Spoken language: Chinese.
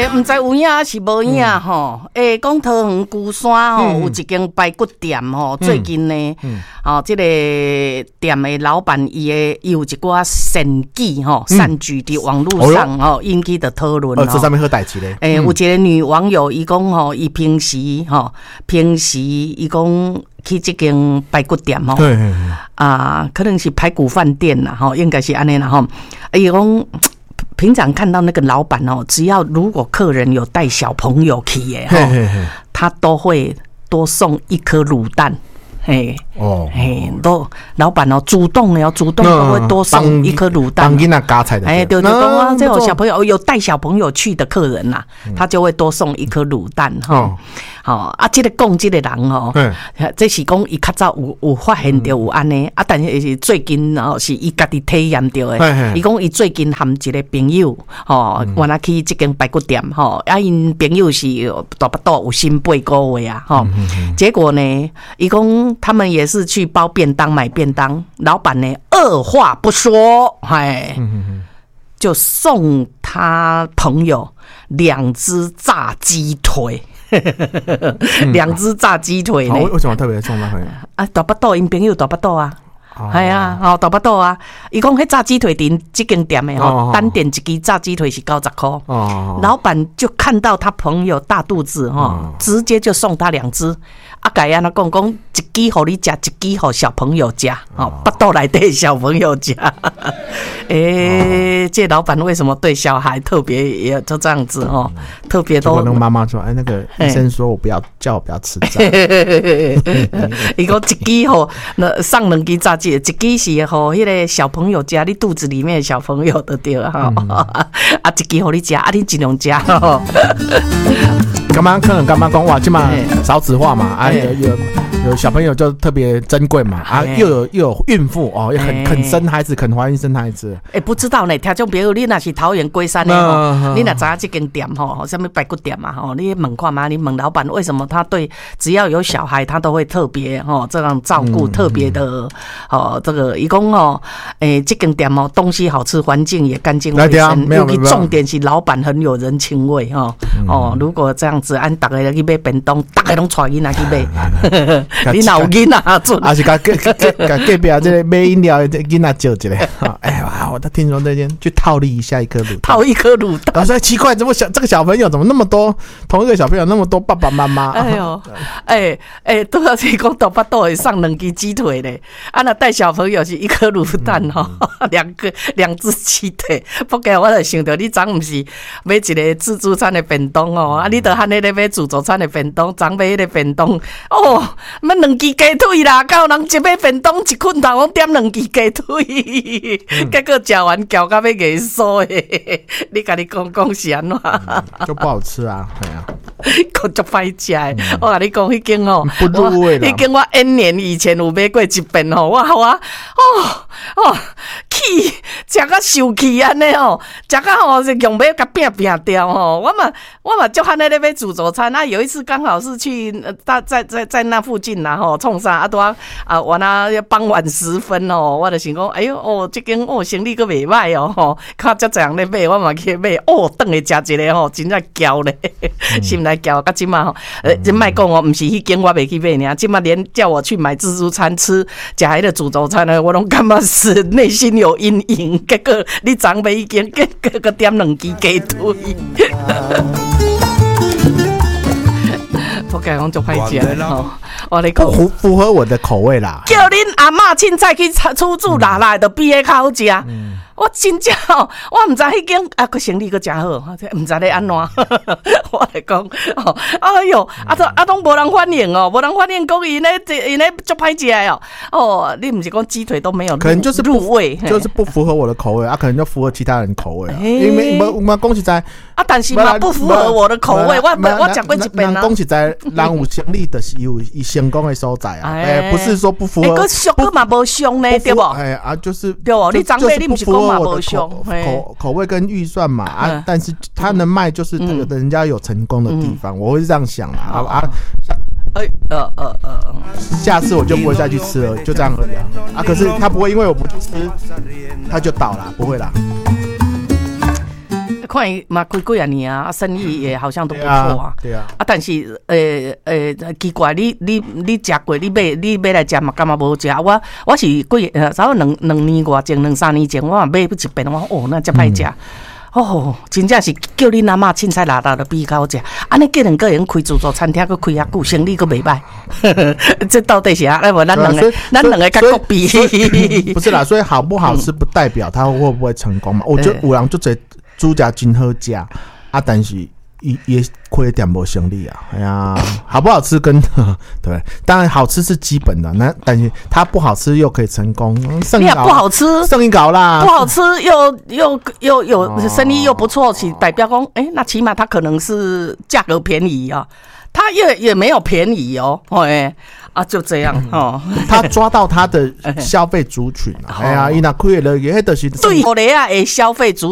唔知有影还是无影吼？讲桃园龟山吼有一间排骨店吼，最近呢，这个店的老板伊有一寡善举吼，善举伫网络上吼引起的讨论。 这上面好代志咧。 有一个女网友伊讲吼，伊平时伊讲去这间排骨店吼，可能是排骨饭店啦吼，应该是安尼啦吼。伊讲。平常看到那个老板哦，只要如果客人有带小朋友去耶，他都会多送一颗卤蛋。都老板哦，主动都会多送一颗卤蛋， 当囡仔加菜的。 对，这有小朋友有带小朋友去的客人呐，他就会多送一颗卤蛋哈。这个讲这个人哦，这是讲伊较早有发现到有安尼但是最近哦是伊家己体验到的。伊讲伊最近含一个朋友原来去这间排骨店因朋友是大巴肚有新8个月啊结果呢，伊讲。他们也是去包便当买便当，老板呢二话不说，就送他朋友2只炸鸡腿，2只炸鸡腿呢？ 为什么特别送他朋友？ 大巴肚，因朋友大巴肚啊。系啊，大巴肚啊！伊讲迄炸鸡腿店这间店的单点一支炸鸡腿是90块。老板就看到他朋友大肚子直接就送他2只。改安那讲一支给你吃，一支给小朋友吃。巴肚内底小朋友吃。这老板为什么对小孩特别也就这样子特别都。 那个妈妈说：“那个医生说我叫我不要吃炸。” 伊讲一支上2支炸鸡。一支是迄个小朋友吃，你肚子里面的小朋友的对一支互你吃，你尽量吃刚刚可能刚刚讲哇，这嘛少子化嘛有小朋友就特别珍贵嘛又有孕妇也肯生孩子，肯怀孕生孩子。 不知道呢，听众朋友，你若是桃园龟山的你若知道这间店什么排骨店嘛你问看嘛，你问老板为什么他对只要有小孩他都会特别这样照顾，特别的这个伊讲这间店东西好吃，环境也干净卫生，尤其重点是老板很有人情味如果这样子按大家去买便当，大家拢带囡仔去买。你哪有囡仔准？ 是隔壁这个买饮料的囡仔叫一个。我听说那天去套利一下一颗卤蛋， 套一颗卤蛋。 我说奇怪，怎么这个小朋友怎么那么多？同一个小朋友那么多爸爸妈妈。 都要是讲大巴肚会上2支鸡腿嘞。那带小朋友是1颗卤蛋2只鸡腿。不过我就想到你昨不是买一个自助餐的便当你就喊那个买自助餐的便当，昨买那个便当买2支鸡腿啦，到人一买便当一捆头拢点2支鸡腿，结果吃完叫到要硬酥的，你跟你讲是安怎？ 就不好吃啊， 讲足歹食的。我跟你讲，迄间不入味啦。 迄间我 N 年以前有买过一遍气食甲受气安尼食甲是用要甲拼掉我嘛就喊那咧买自助餐有一次刚好是去在那附近啦创啥我那傍晚时分我就想讲哎呦这间生意阁袂歹看遮侪人咧买，我嘛去买转去食一个真正骄咧心内骄甲即嘛真莫讲毋是迄间我袂去买尔，即嘛连叫我去买自助餐吃迄个自助餐呢，我拢感觉是内心有阴影。结果你昨买一间，结果点2支鸡腿。我讲就歹食我咧讲符合我的口味啦。 叫恁阿嬷凊彩去厝煮辣辣的，比迄较好食。我真正我毋知迄间个生意个真好，毋知咧安怎。我来讲哎哟，拢无人欢迎无人欢迎，讲伊咧足歹食你毋是讲鸡腿都没有， 可能就是入味， 就是不符合我的口味可能就符合其他人口味因为我讲实在但是嘛不符合我的口味，我食过一遍讲实在，人有成立就是有伊成功的所在不是说不符合。 个俗个嘛无上呢，对不？ 就是对哦，你长辈你不是讲嘛无上， 口味跟预算嘛但是他能卖就是人家有成功的地方，我会这样想下次我就不会再去吃了，就这样而已可是他不会因为我不去吃他就倒了，不会啦。 看伊嘛开几啊年啊，生意也好像都不错啊。 对啊。 但是奇怪，你食过，你买来食嘛，干嘛无食？我是差不多两年外前，2-3年前，我嘛买一遍，我那真歹食。真正是叫恁阿嬷凊彩辣辣的比较好食，安尼叫两个人开自助餐厅，佮开遐久，生意佮袂歹。这到底是啊？那么咱两个较国比。 不是啦，所以好不好吃不代表他会不会成功嘛？我觉得有人就这煮食真好食啊，但是也亏点无生意啊。哎呀，好不好吃跟对，当然好吃是基本的，但是它不好吃又可以成功， 你也不好吃， 生意搞啦， 不好吃又有生意又不错，是代表讲，那起码它可能是价格便宜啊，它也没有便宜哦，就这样哦。 他抓到他的消费族群，哎呀，伊那开了也都是对，我的啊，消费族。